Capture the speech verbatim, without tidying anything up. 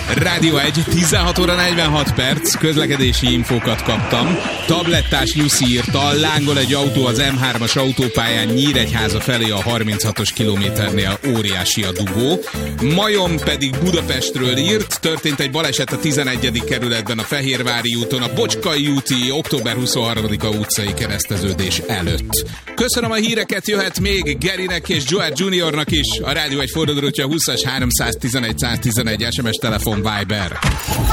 Rádió egy, tizenhat óra negyvenhat perc, közlekedési infókat kaptam. Tablettás Nyuszi írta, lángol egy autó az em hármas autópályán Nyíregyháza felé a harminchatos kilométernél, óriási a dugó. Majom pedig Budapestről írt, történt egy baleset a tizenegyedik kerületben a Fehérvári úton, a Bocskai úti október huszonharmadika utcai kereszteződés előtt. Köszönöm a híreket, jöhet még Gerinek és Joe Juniornak is. A Rádió egy fordulótja húszas háromszáztizenegy száztizenegy es em es telefon Viber.